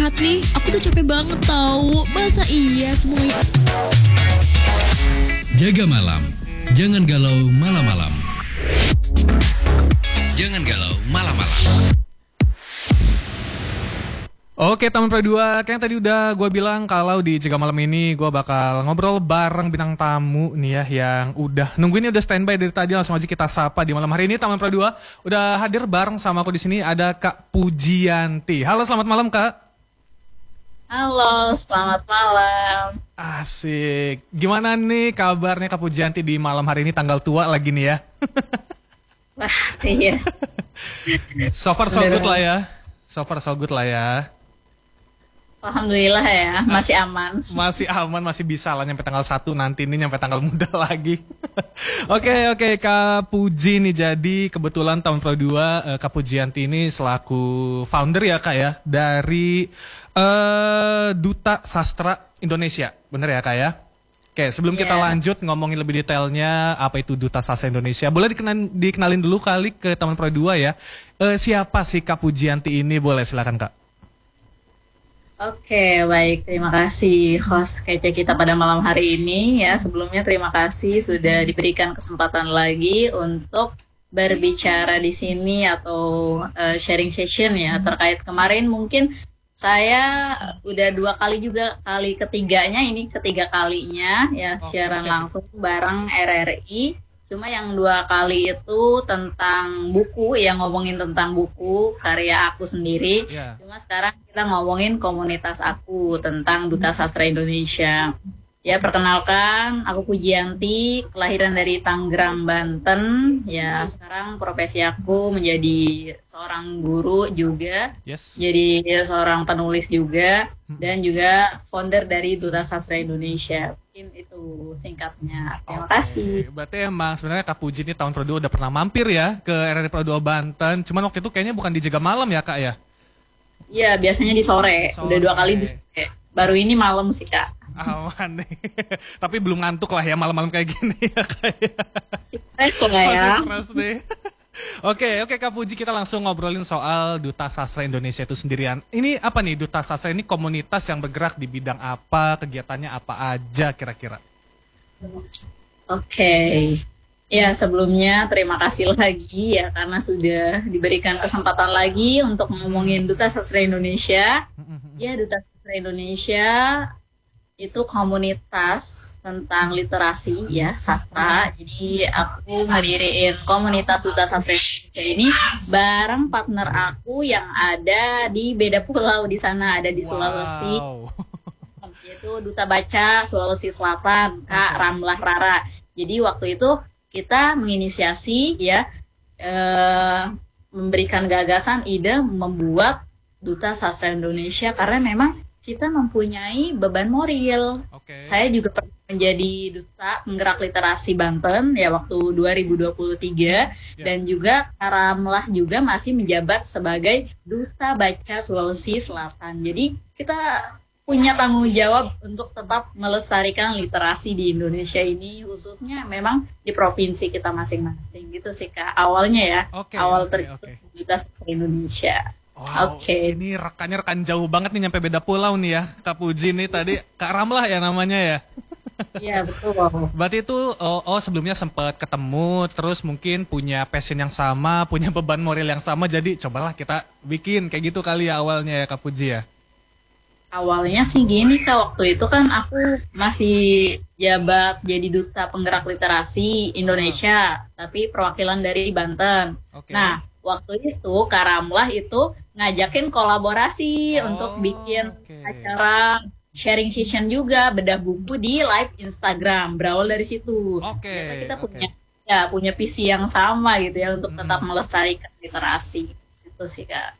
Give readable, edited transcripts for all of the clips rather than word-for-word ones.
curhat nih. Aku tuh capek banget tahu. Masa iya semuanya. Jaga malam. Jangan galau malam-malam. Jangan galau malam-malam. Oke teman Pro 2, kayak tadi udah gue bilang kalau di Jaga Malam ini gue bakal ngobrol bareng bintang tamu nih ya yang udah nungguin, udah standby dari tadi. Langsung aja kita sapa di malam hari ini. Teman Pro 2 udah hadir bareng sama aku di sini, ada Kak Pujianti. Halo, selamat malam Kak. Halo, selamat malam. Asik. Gimana nih kabarnya Kak Pujianti di malam hari ini, tanggal tua lagi nih ya? Wah, iya. So far so good lah ya. So far so good lah ya. Alhamdulillah ya, masih aman. Masih aman, masih bisa lah nyampe tanggal 1 nanti nih, nyampe tanggal muda lagi. Oke, Kak Puji nih, jadi kebetulan tahun Pro 2 Kak Pujianti ini selaku founder ya Kak ya, dari Duta Sastra Indonesia, bener ya Kak ya? Oke, sebelum kita lanjut ngomongin lebih detailnya apa itu Duta Sastra Indonesia, boleh dikenalin dulu kali ke teman Pro 2 ya. Siapa sih Kak Pujianti ini, boleh silakan Kak. Oke, baik. Terima kasih host kece kita pada malam hari ini ya. Sebelumnya terima kasih sudah diberikan kesempatan lagi untuk berbicara di sini atau sharing session ya terkait kemarin. Mungkin saya udah 2 kali juga, kali ketiganya ini ketiga kalinya ya siaran langsung bareng RRI. Cuma yang 2 kali itu tentang buku, yang ngomongin tentang buku karya aku sendiri. Cuma sekarang kita ngomongin komunitas aku tentang Duta Sastra Indonesia. Ya, perkenalkan, aku Pujianti, kelahiran dari Tangerang, Banten. Ya, sekarang profesi aku menjadi seorang guru juga, jadi seorang penulis juga, dan juga founder dari Duta Sastra Indonesia. Mungkin itu singkatnya. Terima kasih. Berarti emang sebenarnya Kak Puji ini tahun Pro 2 udah pernah mampir ya ke RRI Pro 2 Banten. Cuman waktu itu kayaknya bukan di Jaga Malam ya Kak ya? Iya, biasanya di sore. Udah 2 kali di sore. Baru ini malam sih Kak. Aman nih. Tapi belum ngantuk lah ya malam-malam kayak gini ya Kak ya. Ya. Masih keras deh. Oke Kak Puji, kita langsung ngobrolin soal Duta Sastra Indonesia itu sendirian. Ini apa nih Duta Sastra ini, komunitas yang bergerak di bidang apa, kegiatannya apa aja kira-kira? Oke. Ya, sebelumnya terima kasih lagi ya karena sudah diberikan kesempatan lagi untuk ngomongin Duta Sastra Indonesia. Ya, Duta Sastra Indonesia itu komunitas tentang literasi ya, sastra. Jadi aku ngediriin komunitas Duta Sastra Indonesia ini bareng partner aku yang ada di beda pulau di sana, ada di Sulawesi. Yaitu Duta Baca Sulawesi Selatan, Kak Ramlah Rara. Jadi waktu itu kita menginisiasi ya, memberikan gagasan ide membuat Duta Sastra Indonesia karena memang kita mempunyai beban moral. Saya juga pernah menjadi duta penggerak literasi Banten ya waktu 2023 dan juga Karamlah juga masih menjabat sebagai Duta Baca Sulawesi Selatan. Jadi kita punya tanggung jawab untuk tetap melestarikan literasi di Indonesia ini, khususnya memang di provinsi kita masing-masing gitu sih Kak. Awalnya ya, awal terbentuk Duta Sastra Indonesia. Wow, ini rekan jauh banget nih, nyampe beda pulau nih ya Kak Puji nih tadi. Kak Ramlah ya namanya ya? Iya betul. Berarti itu sebelumnya sempat ketemu, terus mungkin punya passion yang sama, punya beban moral yang sama, jadi cobalah kita bikin kayak gitu kali ya awalnya ya Kak Puji ya? Awalnya sih gini Kak, waktu itu kan aku masih jabat jadi Duta Penggerak Literasi Indonesia, tapi perwakilan dari Banten. Nah, waktu itu Kak Ramlah itu ngajakin kolaborasi untuk bikin acara sharing session juga, bedah buku di live Instagram. Berawal dari situ. Kita punya visi yang sama gitu ya untuk tetap melestarikan literasi. Itu sih Kak.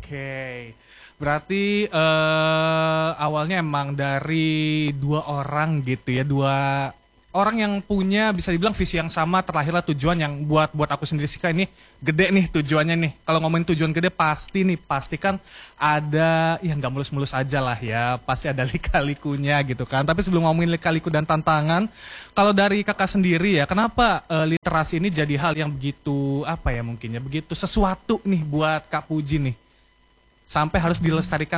Berarti awalnya emang dari 2 orang gitu ya, 2 orang yang punya bisa dibilang visi yang sama, terlahirlah tujuan yang buat aku sendiri sih Kak, ini gede nih tujuannya nih. Kalau ngomongin tujuan gede pasti kan ada, ya nggak mulus-mulus aja lah ya, pasti ada lika-likunya gitu kan. Tapi sebelum ngomongin lika-liku dan tantangan, kalau dari Kakak sendiri ya, kenapa literasi ini jadi hal yang begitu apa ya mungkin ya, begitu sesuatu nih buat Kak Puji nih, sampai harus dilestarikan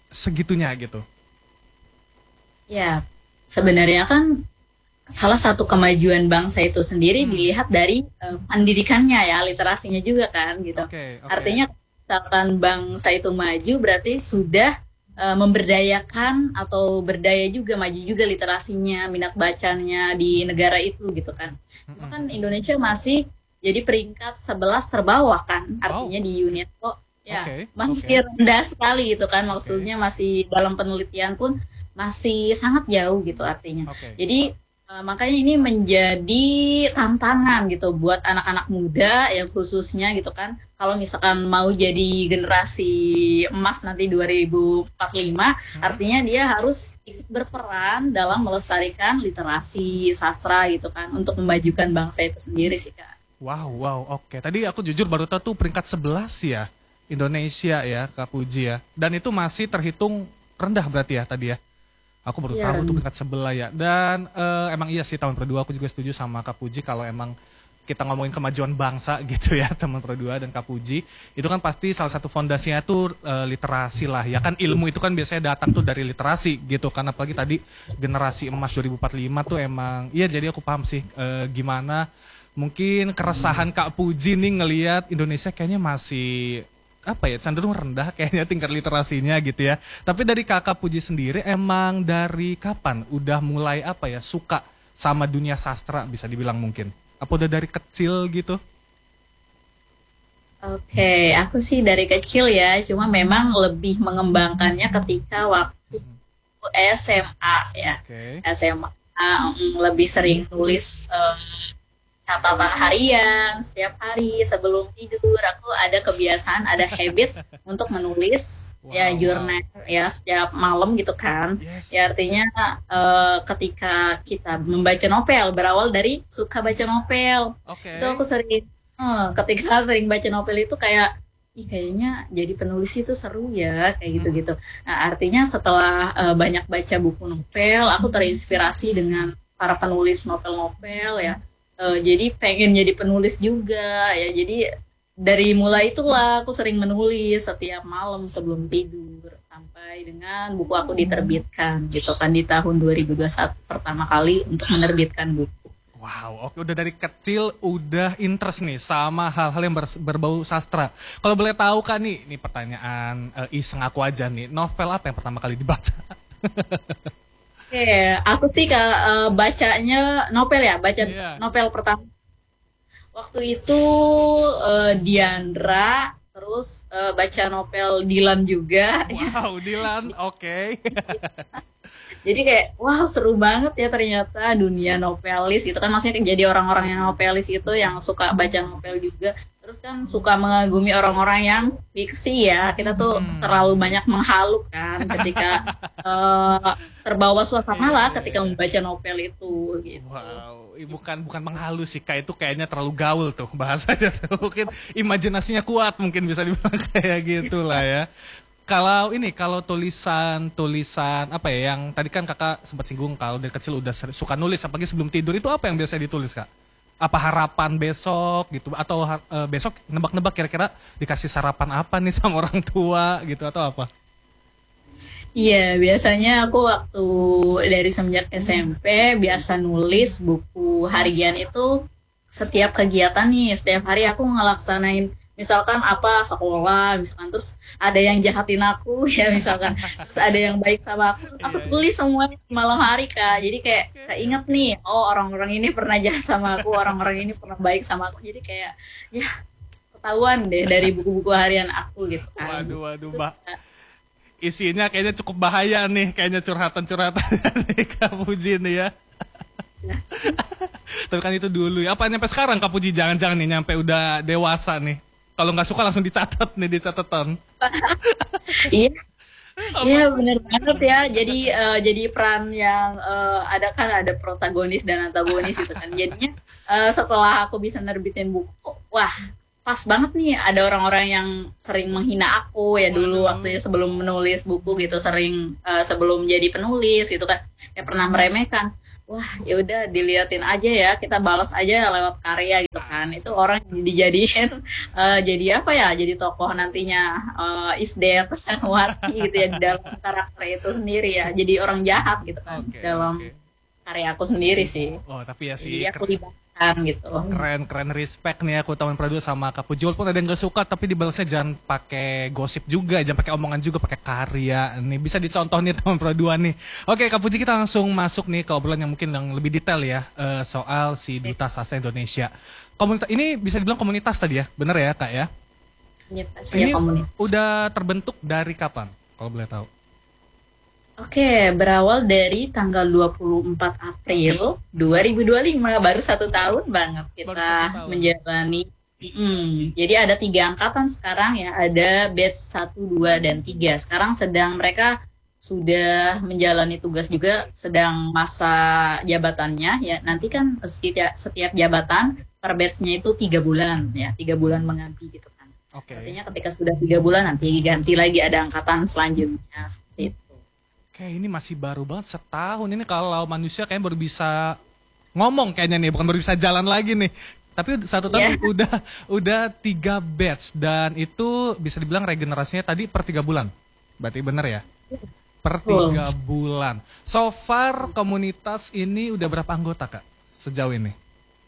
segitunya gitu? Ya, sebenarnya kan salah satu kemajuan bangsa itu sendiri dilihat dari pendidikannya ya, literasinya juga kan gitu. Oke. Artinya misalkan bangsa itu maju berarti sudah memberdayakan atau berdaya juga, maju juga literasinya, minat bacanya di negara itu gitu kan. Cuma kan Indonesia masih jadi peringkat 11 terbawah kan, artinya di UNESCO ya masih rendah sekali gitu kan, maksudnya masih dalam penelitian pun masih sangat jauh gitu artinya. Jadi makanya ini menjadi tantangan gitu buat anak-anak muda yang khususnya gitu kan, kalau misalkan mau jadi generasi emas nanti 2045, artinya dia harus ikut berperan dalam melestarikan literasi sastra gitu kan, untuk memajukan bangsa itu sendiri sih Kak. Wow, oke. Tadi aku jujur baru tahu tuh peringkat 11 ya Indonesia ya, Kak Puji ya. Dan itu masih terhitung rendah berarti ya tadi ya. Aku baru tahu tuh peringkat 11 ya. Dan emang iya sih tahun kedua aku juga setuju sama Kak Puji kalau emang kita ngomongin kemajuan bangsa gitu ya, teman kedua dan Kak Puji, itu kan pasti salah satu fondasinya tuh literasi lah ya kan, ilmu itu kan biasanya datang tuh dari literasi gitu kan, apalagi tadi generasi emas 2045 tuh emang iya. Jadi aku paham sih gimana mungkin keresahan Kak Puji nih ngelihat Indonesia kayaknya masih apa ya, cenderung rendah kayaknya tingkat literasinya gitu ya. Tapi dari Kakak Puji sendiri emang dari kapan udah mulai apa ya, suka sama dunia sastra bisa dibilang mungkin? Apa udah dari kecil gitu? Oke, aku sih dari kecil ya, cuma memang lebih mengembangkannya ketika waktu SMA ya. SMA lebih sering nulis catatan harian setiap hari sebelum tidur. Aku ada kebiasaan, ada habit untuk menulis jurnal ya setiap malam gitu kan. Ya artinya ketika kita membaca novel, berawal dari suka baca novel. Itu aku sering ketika sering baca novel itu kayak kayaknya jadi penulis itu seru ya, kayak gitu-gitu. Nah, artinya setelah banyak baca buku novel, aku terinspirasi dengan para penulis novel-novel ya. Jadi pengen jadi penulis juga ya. Jadi dari mulai itulah aku sering menulis setiap malam sebelum tidur sampai dengan buku aku diterbitkan gitu kan di tahun 2021 pertama kali untuk menerbitkan buku. Wow, oke, udah dari kecil udah interest nih sama hal-hal yang berbau sastra. Kalau boleh tahu kan nih pertanyaan iseng aku aja nih, novel apa yang pertama kali dibaca? Aku sih bacanya novel ya, novel pertama. Waktu itu Diandra, terus baca novel Dilan juga. Wow, Dilan, oke. Jadi kayak, wow seru banget ya ternyata dunia novelis gitu kan, maksudnya jadi orang-orang yang novelis itu yang suka baca novel juga. Terus kan suka mengagumi orang-orang yang fiksi ya, kita tuh terlalu banyak menghalu kan ketika terbawa suasana lah ketika membaca novel itu gitu. Wow, bukan menghalu sih, kayak itu kayaknya terlalu gaul tuh bahasanya tuh. Mungkin imajinasinya kuat mungkin bisa dibilang kayak gitulah ya. Kalau tulisan apa ya yang tadi kan Kakak sempat singgung kalau dari kecil udah suka nulis apalagi sebelum tidur, itu apa yang biasa ditulis Kak? Apa harapan besok gitu atau besok nebak-nebak kira-kira dikasih sarapan apa nih sama orang tua gitu atau apa? Iya, biasanya aku waktu dari semenjak SMP biasa nulis buku harian itu setiap kegiatan nih, setiap hari aku ngelaksanain misalkan apa sekolah, misalkan terus ada yang jahatin aku ya misalkan, terus ada yang baik sama aku tulis semuanya malam hari Kak. Jadi kayak keinget nih, oh orang-orang ini pernah jahat sama aku, orang-orang ini pernah baik sama aku. Jadi kayak ya ketahuan deh dari buku-buku harian aku gitu kan. Waduh, Mbak. Isinya kayaknya cukup bahaya nih, kayaknya curhatan-curhatan nih Kak Puji nih ya. Tapi kan itu dulu ya. Apa nyampe sekarang Kak Puji, jangan-jangan nih nyampe udah dewasa nih. Kalau nggak suka langsung dicatat nih di catatan. Iya. Iya benar banget ya. Jadi peran yang ada protagonis dan antagonis gitu kan. Jadinya setelah aku bisa nerbitin buku, wah pas banget nih ada orang-orang yang sering menghina aku ya dulu waktu sebelum menulis buku gitu, sering sebelum jadi penulis gitu kan, kayak pernah meremehkan. Wah ya udah diliatin aja ya, kita balas aja lewat karya gitu kan. kan. Itu orang dijadiin jadi apa ya? Jadi tokoh nantinya is dead Senowati gitu ya di dalam karakter itu sendiri ya. Jadi orang jahat gitu kan Oke, dalam oke. karya aku sendiri sih. Oh, tapi ya sih Jadi aku dibanggakan gitu. keren respect nih aku Taman Pradua sama Kak Puji. Walaupun ada yang gak suka tapi dibalasnya jangan pakai gosip juga, jangan pakai omongan juga, pakai karya. Nih bisa dicontoh nih Taman Pradua nih. Oke Kak Puji, kita langsung masuk nih ke obrolan yang mungkin yang lebih detail ya, soal si Duta Sastra Indonesia. Komunitas ini bisa dibilang komunitas tadi ya, bener ya Kak ya? Komunitasnya Ini komunitas. udah terbentuk dari kapan kalau boleh tahu? Oke, berawal dari tanggal 24 April 2025, baru 1 tahun banget Baru kita 1 tahun. menjalani. Jadi ada 3 angkatan sekarang ya, ada batch 1, 2, dan 3. Sekarang sedang mereka sudah menjalani tugas juga, sedang masa jabatannya ya. Nanti kan setiap jabatan per batch-nya itu 3 bulan ya, 3 bulan mengganti gitu kan. Oke. Artinya ketika sudah 3 bulan nanti ganti lagi ada angkatan selanjutnya seperti itu. Oke, ini masih baru banget, setahun. Ini kalau manusia kayaknya baru bisa ngomong kayaknya nih, bukan baru bisa jalan lagi nih. Tapi 1 tahun udah 3 batch dan itu bisa dibilang regenerasinya tadi per 3 bulan. Berarti bener ya? Per 3 bulan. So far komunitas ini udah berapa anggota Kak sejauh ini?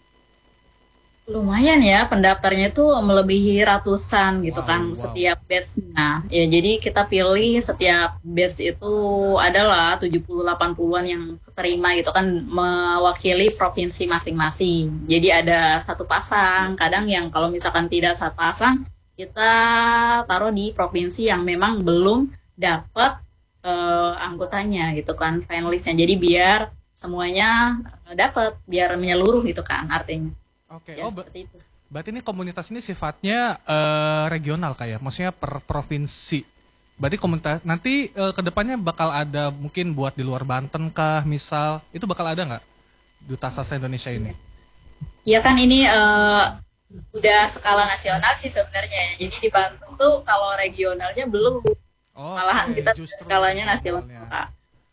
Lumayan ya, pendaftarnya itu melebihi ratusan gitu Wow, kan wow. setiap batch-nya. Ya jadi kita pilih setiap batch itu adalah 70-80-an yang terima gitu kan, mewakili provinsi masing-masing. Jadi ada satu pasang, kadang yang kalau misalkan tidak satu pasang, kita taruh di provinsi yang memang belum dapat anggotanya gitu kan, finalistnya. Jadi biar semuanya dapat, biar menyeluruh gitu kan artinya. Oke, Ya, seperti itu. berarti ini komunitas ini sifatnya regional kayak, maksudnya per provinsi. Berarti komunitas nanti kedepannya bakal ada mungkin buat di luar Banten kah, misal itu bakal ada nggak Duta Sastra Indonesia ini? Ya kan ini udah skala nasional sih sebenarnya. Jadi di Banten tuh kalau regionalnya belum, Oh, malahan kita justru skalanya nasional. regionalnya.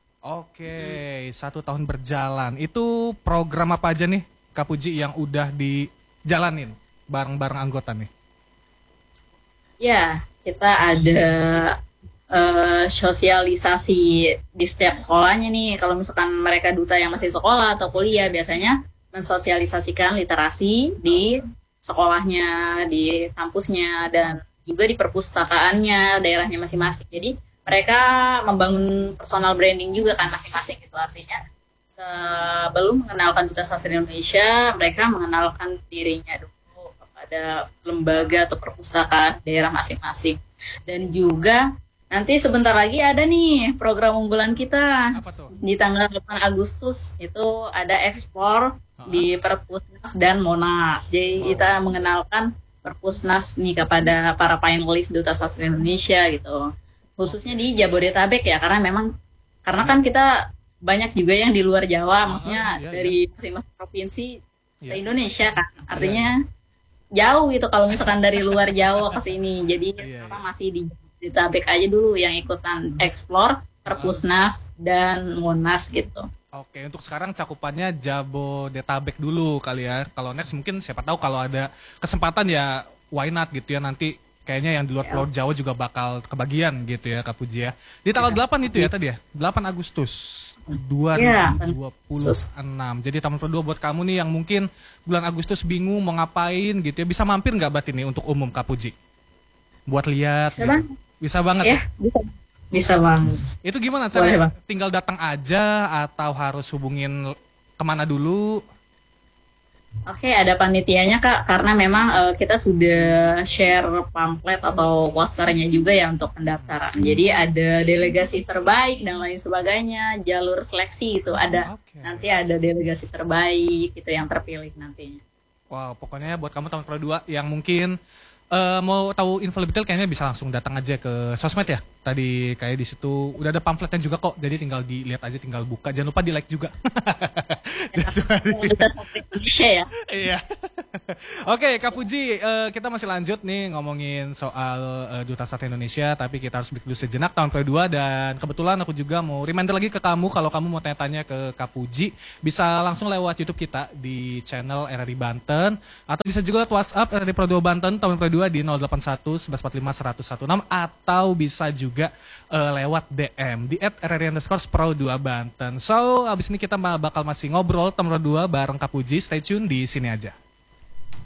Oke, 1 tahun berjalan. Itu program apa aja nih Kak Puji yang udah dijalanin bareng-bareng anggota nih? Ya, kita ada sosialisasi di setiap sekolahnya nih. Kalau misalkan mereka duta yang masih sekolah atau kuliah, biasanya mensosialisasikan literasi di sekolahnya, di kampusnya, dan juga di perpustakaannya, daerahnya masing-masing. Jadi mereka membangun personal branding juga kan masing-masing gitu, artinya sebelum mengenalkan Duta Sastra Indonesia, mereka mengenalkan dirinya dulu kepada lembaga atau perpustakaan daerah masing-masing. Dan juga nanti sebentar lagi ada nih program unggulan kita. Apa tuh? Di tanggal 8 Agustus itu ada ekspor di Perpusnas dan Monas. Jadi kita mengenalkan Perpusnas nih kepada para finalis Duta Sastra Indonesia gitu. Khususnya di Jabodetabek ya, karena kan kita banyak juga yang di luar Jawa, maksudnya iya, dari masing-masing provinsi Iya. se-Indonesia kan. Artinya jauh gitu kalau misalkan dari luar Jawa ke sini. Jadi Iya, sekarang masih di Jabodetabek aja dulu yang ikutan explore, Perpusnas dan Monas gitu. Oke, untuk sekarang cakupannya Jabodetabek dulu kali ya. Kalau next mungkin siapa tahu kalau ada kesempatan ya why not gitu ya, nanti kayaknya yang di luar Pulau Jawa juga bakal kebagian gitu ya Kak Puji ya. Di tanggal 8 itu ya tadi ya, 8 Agustus 2026. Jadi Taman Pradua buat kamu nih yang mungkin bulan Agustus bingung mau ngapain gitu ya, bisa mampir nggak berarti nih untuk umum Kak Puji? Buat lihat Bisa gitu. banget. Bisa banget Ya, bisa banget. Itu gimana Boleh, caranya? Bang. Tinggal datang aja atau harus hubungin kemana dulu? Oke, ada panitianya Kak, karena memang kita sudah share pamflet atau posternya juga ya untuk pendaftaran. Jadi ada delegasi terbaik dan lain sebagainya, jalur seleksi itu ada. Oke. Nanti ada delegasi terbaik itu yang terpilih nantinya. Wow, pokoknya buat kamu Taman Pradua yang mungkin mau tahu info lebih detail kayaknya bisa langsung datang aja ke sosmed ya, tadi kayak di situ udah ada pamfletnya juga kok. Jadi tinggal dilihat aja, tinggal buka. Jangan lupa di-like juga. Duta Sastra Indonesia ya. Iya. Oke, Kak Puji, kita masih lanjut nih ngomongin soal Duta Sastra Indonesia, tapi kita harus break dulu sejenak tahun kedua. Dan kebetulan aku juga mau reminder lagi ke kamu, kalau kamu mau tanya-tanya ke Kak Puji, bisa langsung lewat YouTube kita di channel RRI Banten, atau bisa juga lewat WhatsApp RRI Pro 2 Banten tahun kedua di 081 1145 116, atau bisa juga lewat DM di @RRI_Pro 2 Banten. So, abis ini kita bakal masih ngobrol tahun kedua bareng Kak Puji. Stay tune di sini aja.